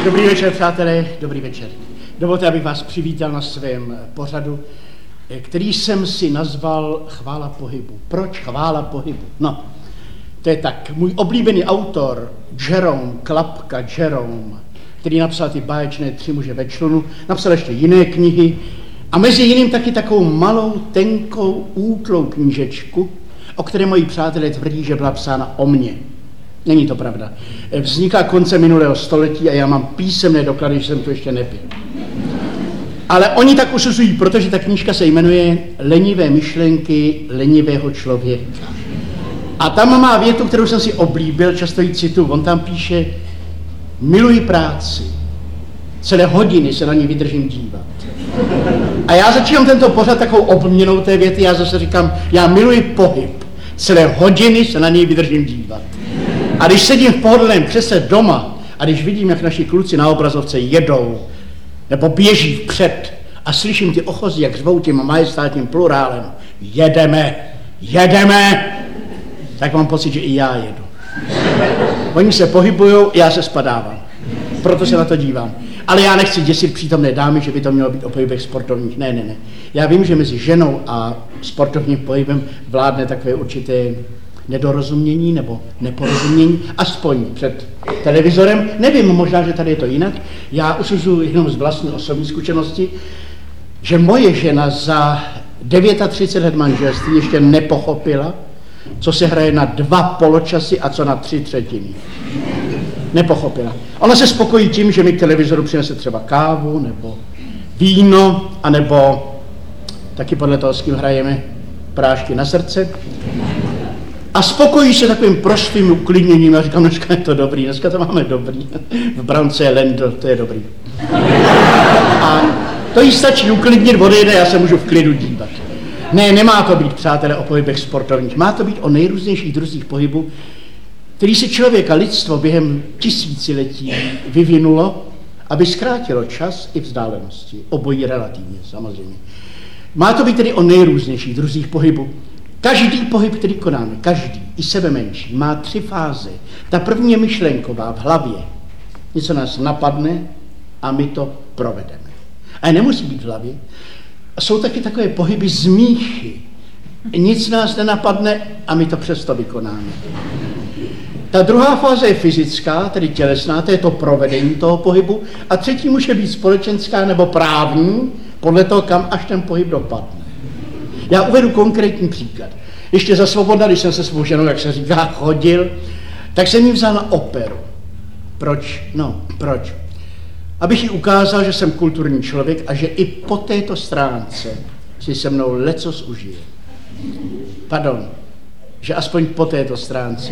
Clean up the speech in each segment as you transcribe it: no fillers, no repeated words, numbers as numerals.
Dobrý večer, přátelé, dobrý večer. Dovolte, abych vás přivítal na svém pořadu, který jsem si nazval Chvála pohybu. Proč Chvála pohybu? No, to je tak. Můj oblíbený autor, Jerome, Klapka Jerome, který napsal ty báječné Tři muže ve člunu, napsal ještě jiné knihy a mezi jiným taky takovou malou, tenkou, útlou knížečku, o které moji přátelé tvrdí, že byla psána o mně. Není to pravda. Vznikla konce minulého století a já mám písemné doklady, že jsem to ještě nepil. Ale oni tak usuzují, protože ta knížka se jmenuje Lenivé myšlenky lenivého člověka. A tam má větu, kterou jsem si oblíbil, často ji cituju. On tam píše: miluji práci, celé hodiny se na ní vydržím dívat. A já začínám tento pořad takovou obměnou té věty, já zase říkám, já miluji pohyb, celé hodiny se na něj vydržím dívat. A když sedím v pohodlném křesle doma a když vidím, jak naši kluci na obrazovce jedou nebo běží vpřed a slyším ty ochozy, jak řvou tím majestátním plurálem, jedeme, tak mám pocit, že i já jedu. Oni se pohybujou, já se spadávám. Proto se na to dívám. Ale já nechci děsit přítomné dámy, že by to mělo být o pohybech sportovních. Ne. Já vím, že mezi ženou a sportovním pohybem vládne takové určité nedorozumění nebo neporozumění, aspoň před televizorem. Nevím, možná, že tady je to jinak. Já usuzuji jenom z vlastní osobní zkušenosti, že moje žena za 39 let manželství ještě nepochopila, co se hraje na 2 poločasy a co na 3/3. Nepochopila. Ona se spokojí tím, že mi k televizoru přinese třeba kávu nebo víno, anebo taky podle toho, s kým hrajeme, prášky na srdce. A spokojí se takovým prostým uklidněním. Já říkám, dneska je to dobrý, dneska to máme dobrý. V brance je Lendl, to je dobrý. A to jí stačí uklidnit, odejde, já se můžu v klidu dívat. Ne, nemá to být, přátelé, o pohybech sportovních. Má to být o nejrůznějších druzích pohybu, který si člověk a lidstvo během tisíciletí vyvinulo, aby zkrátilo čas i vzdálenosti. Obojí relativně, samozřejmě. Má to být tedy o nejrůznějších druzích pohybu. Každý pohyb, který konáme, každý, i sebe menší, má 3 fáze. Ta první je myšlenková, v hlavě. Něco nás napadne a my to provedeme. A nemusí být v hlavě. Jsou taky takové pohyby z míchy. Nic nás nenapadne a my to přesto vykonáme. Ta druhá fáze je fyzická, tedy tělesná, to je to provedení toho pohybu. A třetí může být společenská nebo právní, podle toho, kam až ten pohyb dopadne. Já uvedu konkrétní příklad. Ještě za svobodna, když jsem se svou ženou, jak se říká, chodil, tak jsem ji vzal na operu. Proč? No, proč? Abych jí ukázal, že jsem kulturní člověk a že i po této stránce si se mnou lecos užije. Pardon, že aspoň po této stránce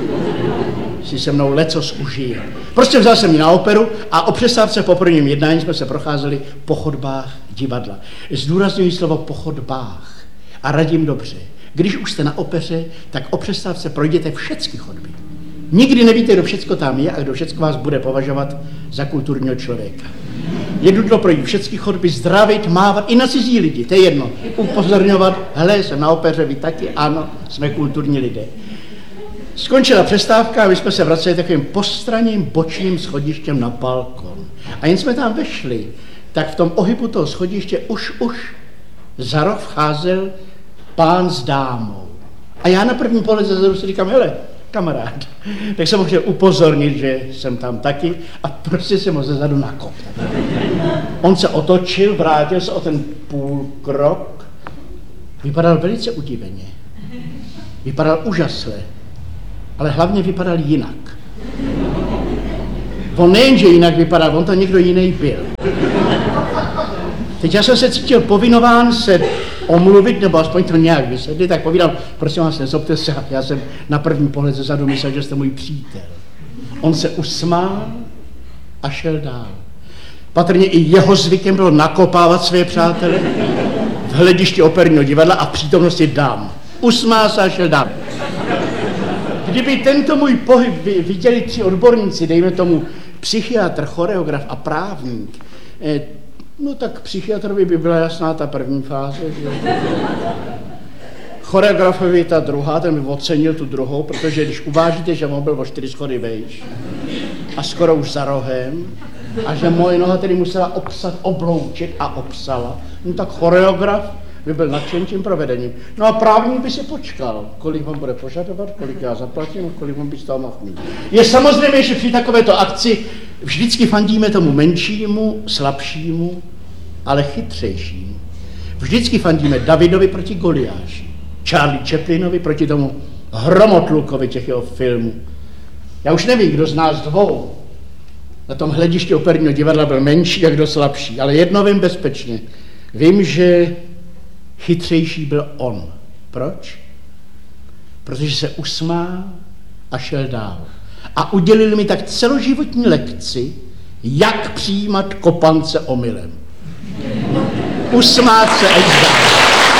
si se mnou lecos užije. Prostě vzal jsem ji na operu a o přestávce po prvním jednání jsme se procházeli po chodbách divadla. Zdůrazňuji slovo po chodbách a radím dobře. Když už jste na opeře, tak o přestávce projděte všechny chodby. Nikdy nevíte, kdo všecko tam je a kdo všecko vás bude považovat za kulturního člověka. Je nutno projít všechny chodby, zdravit, mávat i na cizí lidi, to je jedno. Upozorňovat, hele, jsem na opeře, vy taky, ano, jsme kulturní lidé. Skončila přestávka a my jsme se vraceli takovým postranním bočním schodištěm na balkon. A jen jsme tam vešli, tak v tom ohybu toho schodiště už za roh vcházel pán s dámou. A já na první pohled zezadu si říkám, hele, kamarád. Tak jsem ho chtěl upozornit, že jsem tam taky a prostě jsem ho zezadu nakopl. On se otočil, vrátil se o ten půlkrok, vypadal velice udiveně. Vypadal úžasle, ale hlavně vypadal jinak. On nejenže jinak vypadal, on to někdo jiný byl. Teď já jsem se cítil povinován se omluvit, nebo aspoň to nějak vysvětlit, tak povídal, prosím vás, nezlobte se, já jsem na první pohled zezadu myslel, že jste můj přítel. On se usmál a šel dál. Patrně i jeho zvykem bylo nakopávat své přátele v hledišti operního divadla a v přítomnosti dám. Usmál se a šel dál. Kdyby tento můj pohyb viděli 3 odborníci, dejme tomu psychiatr, choreograf a právník, no tak psychiatrovi by byla jasná ta první fáze, že? Choreografovi ta druhá, ten by ocenil tu druhou, protože když uvážíte, že on byl o 4 schody vejš a skoro už za rohem, A že moje noha tedy musela obsat oblouček a obsala. No tak choreograf by byl nadšen tím provedením. No a právník by si počkal, kolik vám bude požadovat, kolik já zaplatím a kolik vám by z toho mohl mít. Je samozřejmě, že při takovéto akci vždycky fandíme tomu menšímu, slabšímu, ale chytřejšímu. Vždycky fandíme Davidovi proti Goliáši, Charlie Chaplinovi proti tomu hromotlukovi těch jeho filmů. Já už nevím, kdo z nás dvou na tom hledišti operního divadla byl menší a kdo slabší, ale jedno vím bezpečně. Vím, že chytřejší byl on. Proč? Protože se usmál a šel dál. A udělil mi tak celoživotní lekci, jak přijímat kopance omylem. Usmát se až dál.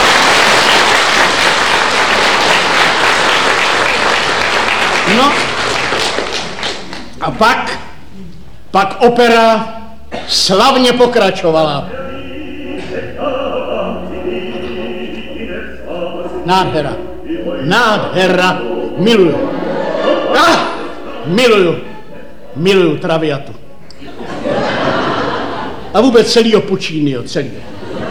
No a pak opera slavně pokračovala. Nádhera, nádhera, miluju. Miluju Traviatu. A vůbec celýho Pucciniho, celýho.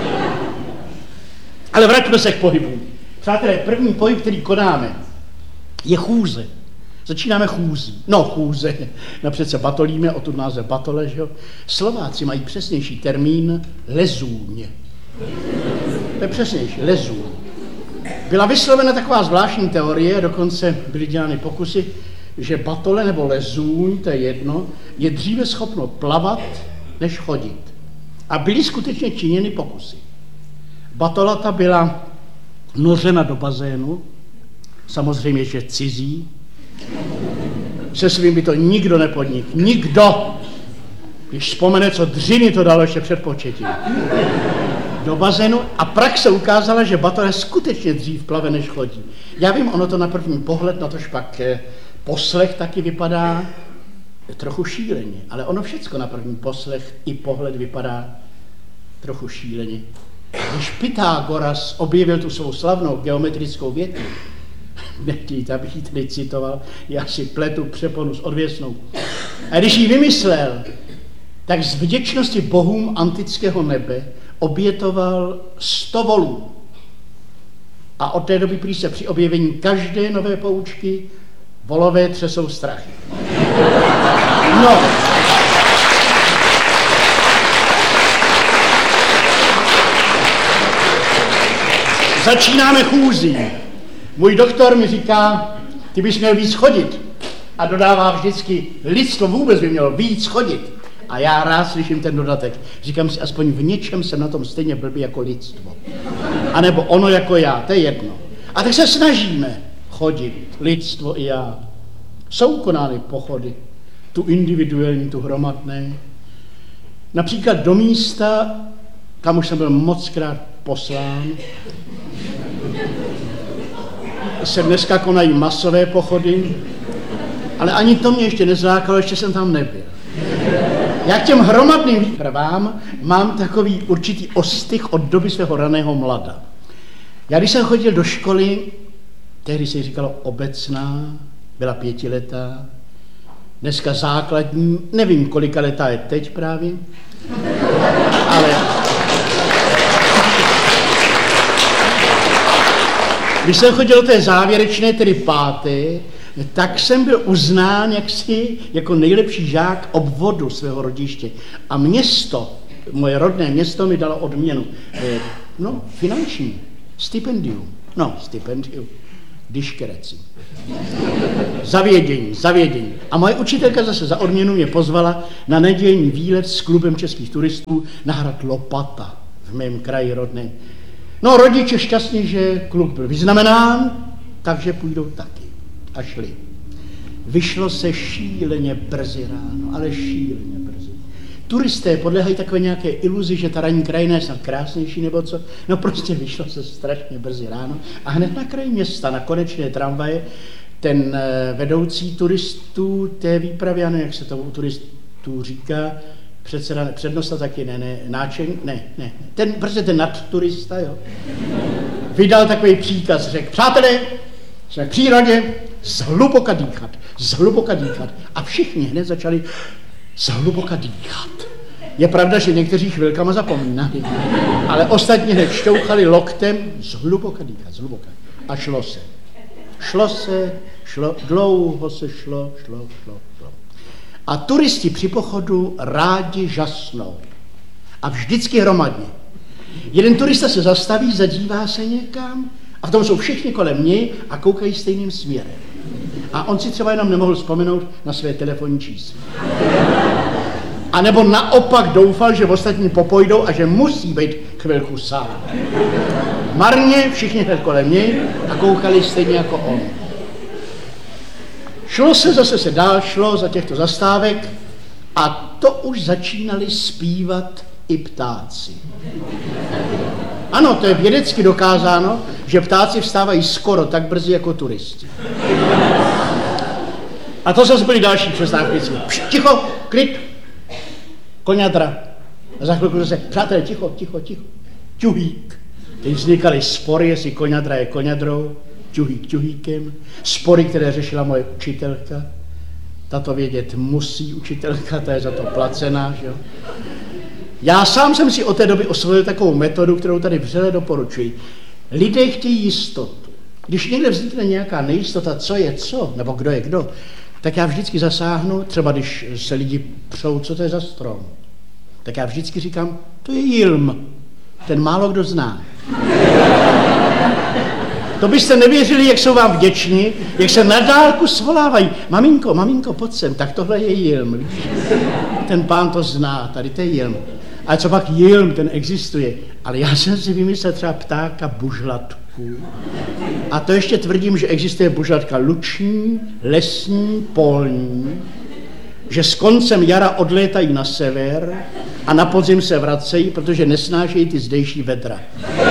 Ale vraťme se k pohybu. Přátelé, první pohyb, který konáme, je chůze. Začínáme chůzí. No, chůze. Napřed se batolíme, odtud název batole, že jo? Slováci mají přesnější termín lezůň. To je přesnější, lezůň. Byla vyslovena taková zvláštní teorie, dokonce byly dělány pokusy, že batole nebo lezůň, to je jedno, je dříve schopno plavat, než chodit. A byly skutečně činěny pokusy. Batolata byla nořena do bazénu, samozřejmě, že cizí. Se svým by to nikdo nepodnikl. Nikdo! Když vzpomene, co dřiny to dalo ještě před početím. Do bazénu a praxe ukázala, že batole skutečně dřív plave, než chodí. Já vím, ono to na první pohled, na tož pak poslech taky vypadá trochu šíleně, ale ono všecko na první poslech i pohled vypadá trochu šíleně. Když Pythagoras objevil tu svou slavnou geometrickou větu, nechtějte, abych ji tady citoval, já si pletu přeponu s odvěsnou. A když ji vymyslel, tak z vděčnosti bohům antického nebe obětoval 100 volů. A od té doby prý se při objevení každé nové poučky volové třesou strachy. No. Začínáme chůzí. Můj doktor mi říká, ty bys měl víc chodit. A dodává vždycky, lidstvo vůbec by mělo víc chodit. A já rád slyším ten dodatek. Říkám si, aspoň v něčem jsem na tom stejně blbý jako lidstvo. A nebo ono jako já, to je jedno. A tak se snažíme chodit, lidstvo i já. Jsou konány pochody, tu individuální, tu hromadné. Například do místa, kam už jsem byl mockrát poslán, se dneska konají masové pochody, ale ani to mě ještě nezlákalo, ještě jsem tam nebyl. Já k těm hromadným výpravám mám takový určitý ostych od doby svého raného mlada. Já když jsem chodil do školy, tehdy se jí říkalo obecná, byla 5letá, dneska základní, nevím, kolika letá je teď právě, ale když jsem chodil do té závěrečné, tedy 5., tak jsem byl uznán jaksi jako nejlepší žák obvodu svého rodiště. A město, moje rodné město mi dalo odměnu. Finanční, stipendium. Dyškereci. Zavědění. A moje učitelka zase za odměnu mě pozvala na nedělní výlet s klubem českých turistů na hrad Lopata v mém kraji rodném. No, rodiče šťastní, že klub byl vyznamenán, takže půjdou taky. A šli. Vyšlo se šíleně brzy ráno, ale šíleně brzy. Turisté podléhají takové nějaké iluzi, že ta ranní krajina je snad krásnější nebo co. No prostě vyšlo se strašně brzy ráno a hned na kraji města, na konečné tramvaje, ten vedoucí turistů té výpravy, já nevím, jak se to u turistů říká, přednosta taky ten nadturista, jo. Vydal takový příkaz, řekl, přátelé, jsme v přírodě, zhluboka dýchat. A všichni hned začali zhluboka dýchat. Je pravda, že někteří chvilkama zapomínali, ale ostatní hned šťouchali loktem, zhluboka dýchat, zhluboka. A šlo se. Dlouho se šlo. A turisti při pochodu rádi žasnou. A vždycky hromadně. Jeden turista se zastaví, zadívá se někam a v tom jsou všichni kolem něj a koukají stejným směrem. A on si třeba jenom nemohl vzpomenout na své telefonní číslo. A nebo naopak doufal, že ostatní popojdou a že musí být chvilku sám. Marně všichni hned kolem něj a koukali stejně jako on. Zase se dál šlo za těchto zastávek a to už začínali zpívat i ptáci. Ano, to je vědecky dokázáno, že ptáci vstávají skoro tak brzy jako turisti. A to zase byly další přestávky. Ticho, klid, koňadra. A za chvilku zase, přátelé, ticho. Ťuhýk. Teď vznikaly spory, jestli koňadra je koňadrou, ťuhýk ťuhýkem. Spory, které řešila moje učitelka. Tato vědět musí učitelka, ta je za to placená, že jo. Já sám jsem si od té doby osvojil takovou metodu, kterou tady vřele doporučuji. Lidé chtějí jistotu. Když někde vznikne nějaká nejistota, co je co, nebo kdo je kdo, tak já vždycky zasáhnu, třeba když se lidi přou, co to je za strom. Tak já vždycky říkám, to je jilm. Ten málo kdo zná. To byste nevěřili, jak jsou vám vděční, jak se na dálku svolávají. Maminko, pojď sem, tak tohle je jilm. Víš? Ten pán to zná, tady to je jilm. Ale co pak jilm, ten existuje. Ale já jsem si vymyslel třeba ptáka bužlatku. A to ještě tvrdím, že existuje bužlatka luční, lesní, polní, že s koncem jara odlétají na sever a na podzim se vracejí, protože nesnášejí ty zdejší vedra.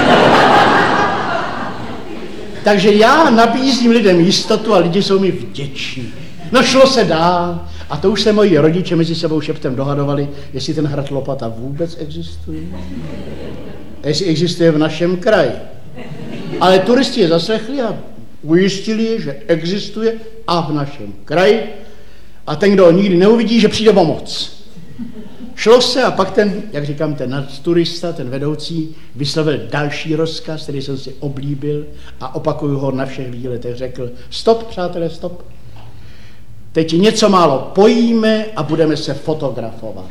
Takže já nabízím lidem jistotu a lidi jsou mi vděční. No šlo se dál a to už se moji rodiče mezi sebou šeptem dohadovali, jestli ten hrad Lopata vůbec existuje. Jestli existuje v našem kraji. Ale turisti je zaslechli a ujistili je, že existuje a v našem kraji. A ten, kdo ho nikdy neuvidí, že přijde pomoc. Šlo se a pak ten, jak říkám, ten nadturista, ten vedoucí, vyslovil další rozkaz, který jsem si oblíbil a opakuju ho na všech výletech. Řekl, stop, přátelé, stop. Teď něco málo pojíme a budeme se fotografovat.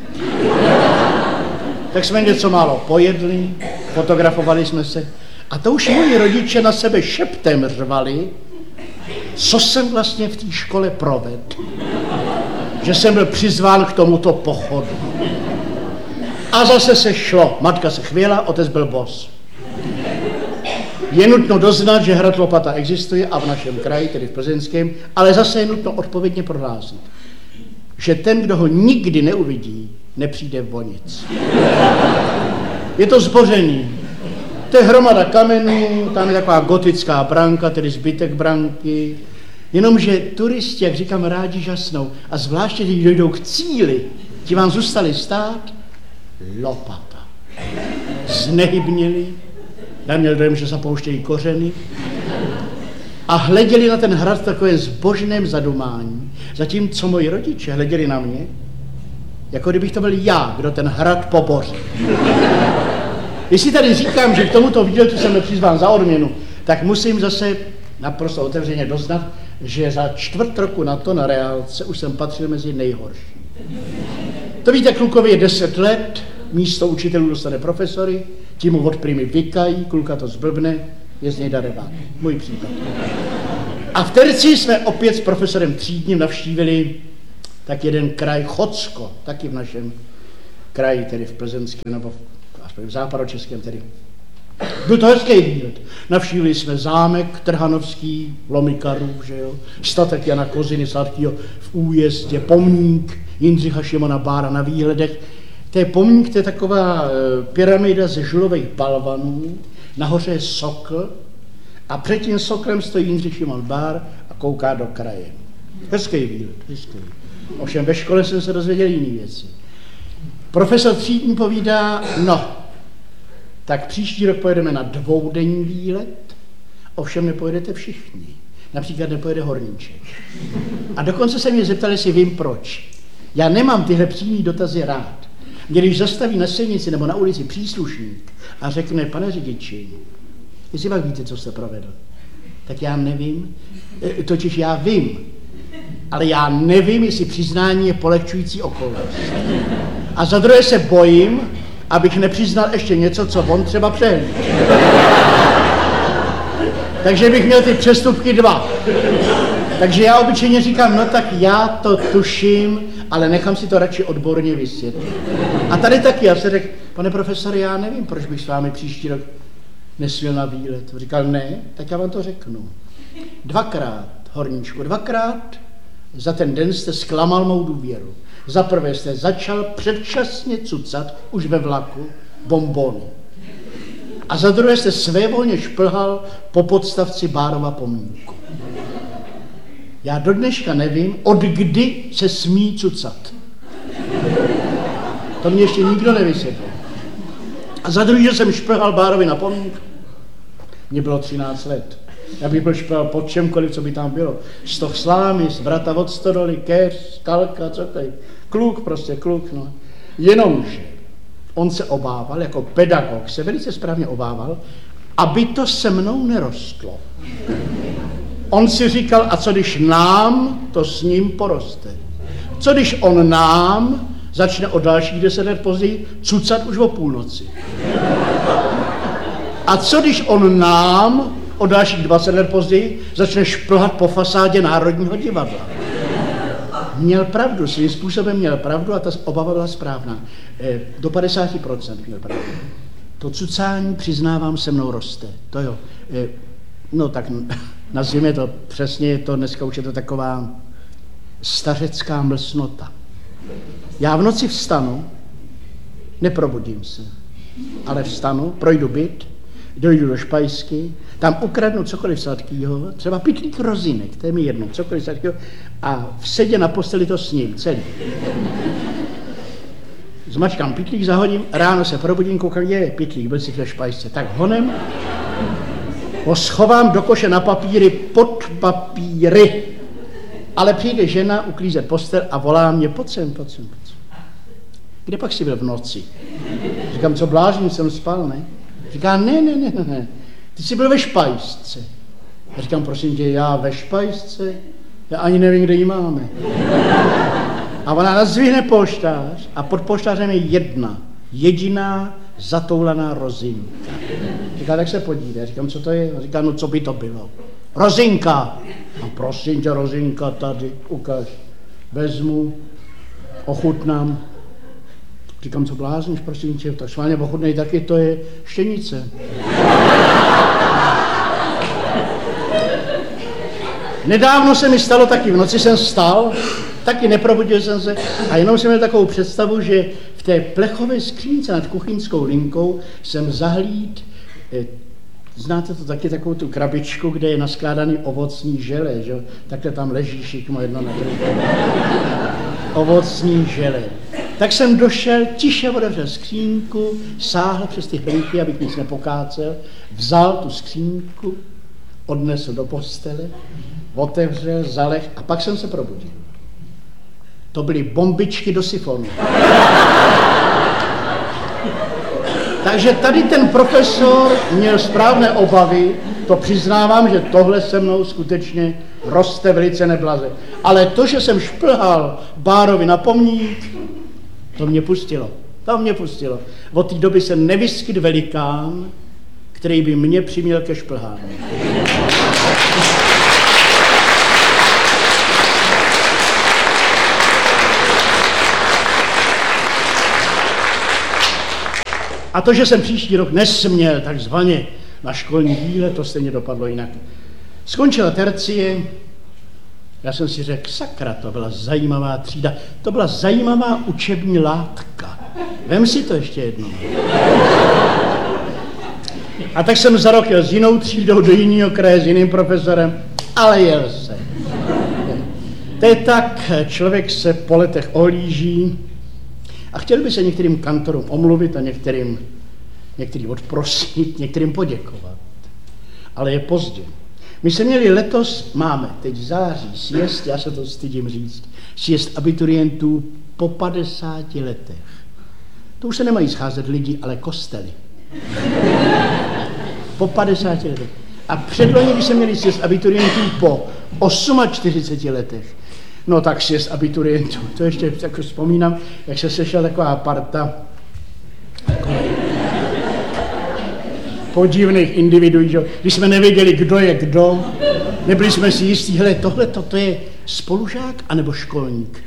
Tak jsme něco málo pojedli, fotografovali jsme se a to už moji rodiče na sebe šeptem řvali, co jsem vlastně v té škole provedl. Že jsem byl přizván k tomuto pochodu. A zase se šlo. Matka se chvěla, otec byl bos. Je nutno doznat, že hrad Lopata existuje a v našem kraji, tedy v Plzeňském, ale zase je nutno odpovědně prohlásit, že ten, kdo ho nikdy neuvidí, nepřijde o nic. Je to zbořený. To je hromada kamenů, tam je taková gotická branka, tedy zbytek branky. Jenomže turisti, jak říkám, rádi žasnou. A zvláště, když dojdou k cíli, ti vám zůstali stát, Lopata. Znehybněli, já měl dojem, že zapouštějí kořeny a hleděli na ten hrad v takovém zbožném zadumání. Zatímco moji rodiče hleděli na mě, jako kdybych to byl já, kdo ten hrad pobořil. Jestli tady říkám, že k tomuto výletu jsem nepřizván za odměnu, tak musím zase naprosto otevřeně doznat, že za čtvrt roku na to na reálce už jsem patřil mezi nejhorší. To víte, klukovi je 10 let, místo učitelů dostane profesory, ti mu od primy vykají, kluka to zblbne, je z něj darebák. Můj případ. A v terci jsme opět s profesorem Třídním navštívili tak jeden kraj Chocko, taky v našem kraji, tedy v Plzeňském, nebo aspoň v západočeském tedy. Byl to hezký výlet. Navštívili jsme zámek Trhanovský, Lomikarův, že jo, statek Jana Koziny sladkýho v Újezdě, pomník Jindřicha Šimona Bára na výhledech. To je pomník, to je taková pyramida ze žulových balvanů, nahoře je sokl a před tím soklem stojí Jindřich Šimon Bár a kouká do kraje. Hezký výlet, hezký. Ovšem ve škole jsem se dozvěděl jiný věci. Profesor Třídní povídá, no, tak příští rok pojedeme na 2denní výlet, ovšem nepojedete všichni. Například nepojede Horníček. A dokonce se mě zeptali, jestli vím proč. Já nemám tyhle přímý dotazy rád. Mě když zastaví na silnici nebo na ulici příslušník a řekne, pane řidiči, jestli pak víte, co jste provedl, tak já nevím, totiž já vím, ale já nevím, jestli přiznání je polehčující okolnost. A za druhé se bojím, abych nepřiznal ještě něco, co on třeba přehlíží. Takže bych měl ty přestupky 2. Takže já obyčejně říkám, no tak já to tuším, ale nechám si to radši odborně vysvětlit. A tady taky, já se řekl, pane profesore, já nevím, proč bych s vámi příští rok nesměl na výlet. Říkal, ne, tak já vám to řeknu. 2krát, horníčku, 2krát za ten den jste zklamal mou důvěru. Za prvé jste začal předčasně cucat, už ve vlaku, bonbony. A za druhé jste svévolně šplhal po podstavci Bárova pomníku. Já do dneška nevím, od kdy se smí cucat. To mě ještě nikdo nevysvětlil. A za druhé, že jsem šplhal Bárovi na pomník, mně bylo 13 let. Já bych byl šplhal pod čemkoliv, co by tam bylo. Stoch slámy, z vrata od stodoly, keř, skalka, co tady. Kluk, prostě kluk, no. Jenomže on se obával, jako pedagog se velice správně obával, aby to se mnou nerostlo. On si říkal, a co když nám to s ním poroste? Co když on nám začne o dalších 10 let později cucat už o půlnoci? A co když on nám o dalších 20 let později začne šplhat po fasádě Národního divadla? Měl pravdu, svým způsobem měl pravdu a ta obava byla správná. Do 50% měl pravdu. To cucání, přiznávám, se mnou roste. To jo. No tak nazvěme to přesně, to dneska už je to taková stařecká mlsnota. Já v noci vstanu, neprobudím se, ale vstanu, projdu byt, dojdu do špajsky, tam ukradnu cokoliv sladkýho, třeba pytlík rozinek, to je mi jedno, cokoliv sladkýho, a v sedě na posteli to sním, celý. Zmačkám pytlík, zahodím, ráno se probudím, koukám, je pytlík, byl si ve špajsce, tak honem ho schovám do koše na papíry, pod papíry. Ale přijde žena uklízet postel a volá mě, pojď sem. Kde pak jsi byl v noci? Říkám, co blážím, jsem spal, ne? Říká, ne, ty jsi byl ve špajsce. Já říkám, prosím tě, já ve špajsce? Já ani nevím, kde ji máme. A ona nazvihne polštář a pod polštářem je jediná zatoulaná rozinka. Říká, tak se podívej. Říkám, co to je? A říká, no co by to bylo? Rozinka. A prosím tě, rozinka tady, ukaž. Vezmu, ochutnám. Říkám, co blázníš, prosím tě, tak šválně ochutnej taky, to je štěnice. Nedávno se mi stalo taky, v noci jsem vstal, taky neprobudil jsem se a jenom jsem měl takovou představu, že v té plechové skřínce nad kuchyňskou linkou jsem zahlíd, znáte to taky, takovou tu krabičku, kde je naskládaný ovocní žele, že? Takhle tam leží šikmo jedno na druhé. Ovocní žele. Tak jsem došel, tiše otevřel skřínku, sáhl přes ty hlinky, abych nic nepokácel, vzal tu skřínku, odnesl do postele, otevřel, zaleh a pak jsem se probudil. To byly bombičky do sifonu. Takže tady ten profesor měl správné obavy, to přiznávám, že tohle se mnou skutečně roste velice neblaze. Ale to, že jsem šplhal Bárovi na pomník, to mě pustilo. Od té doby se nevyskyt velikán, který by mě přiměl ke šplhání. A to, že jsem příští rok nesměl takzvaně na školní díle, to stejně dopadlo jinak. Skončila tercie, já jsem si řekl, sakra, to byla zajímavá třída, to byla zajímavá učební látka. Vem si to ještě jednou. A tak jsem za rok jel s jinou třídou do jiného kraje, s jiným profesorem, ale jel se. To je tak, člověk se po letech ohlíží a chtěl by se některým kantorům omluvit a některým odprosit, některým poděkovat. Ale je pozdě. My jsme měli letos, máme teď v září sjezd, já se to stydím říct, sjezd abiturientů po 50 letech. To už se nemají scházet lidi, ale kostely. Po 50 letech. A předloni, když se měli sjezd abiturientů po 48 letech, no tak sjezd abiturientů, to ještě tak vzpomínám, jak se sešla taková parta podivných individuí, že? Když jsme nevěděli, kdo je kdo, nebyli jsme si jistí, hele, tohle to je spolužák anebo školník.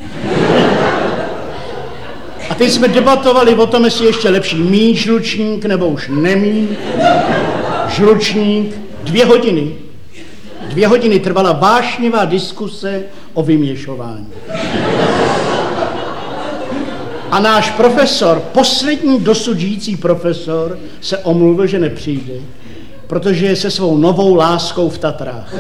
A teď jsme debatovali o tom, jestli ještě lepší mít žlučník nebo už nemít žlučník. 2 hodiny. 2 hodiny trvala vášnivá diskuse o vyměšování. A náš profesor, poslední dosud žijící profesor, se omluvil, že nepřijde, protože je se svou novou láskou v Tatrách.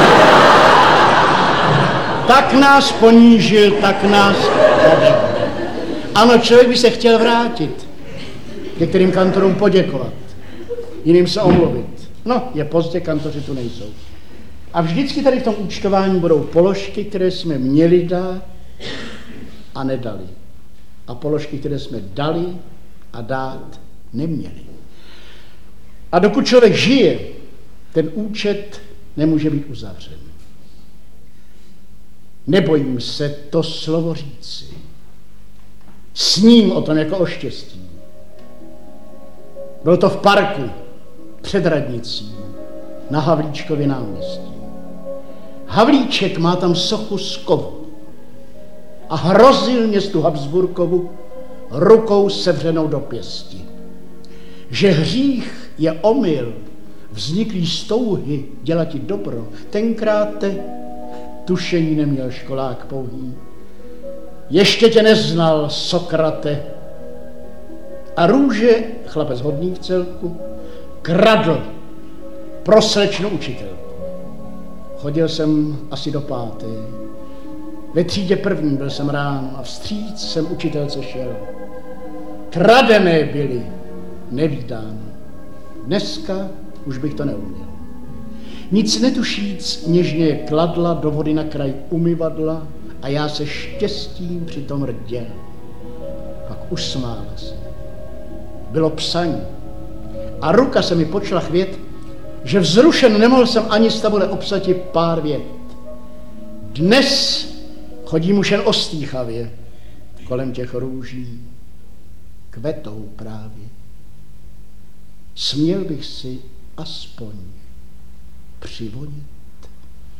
Tak nás ponížil, tak nás ponížil. Ano, člověk by se chtěl vrátit, některým kantorům poděkovat, jiným se omluvit. No, je pozdě, kantoři tu nejsou. A vždycky tady v tom účtování budou položky, které jsme měli dát a nedali. A položky, které jsme dali a dát neměli. A dokud člověk žije, ten účet nemůže být uzavřen. Nebojím se to slovo říci. Sním o tom jako o štěstí. Bylo to v parku před radnicí na Havlíčkově náměstí. Havlíček má tam sochu z kovu a hrozil městu Habsburkovu rukou sevřenou do pěsti, že hřích je omyl vzniklý z touhy dělati dobro. Tenkrát tušení neměl školák pouhý. Ještě tě neznal, Sokrate. A růže, chlapec hodný v celku, kradl pro slečnu učitelku. Chodil jsem asi do 5. Ve třídě 1. byl jsem ráno a vstříc jsem učitelce šel. Kradené byly, nevídáno. Dneska už bych to neuměl. Nic netušíc něžně je kladla do vody na kraj umyvadla a já se štěstím přitom rděl. Pak usmála se. Bylo psaní. A ruka se mi počala chvět, že vzrušen nemohl jsem ani z tabule obsati pár vět. Dnes chodím už jen ostýchavě kolem těch růží. Kvetou právě. Směl bych si aspoň přivodit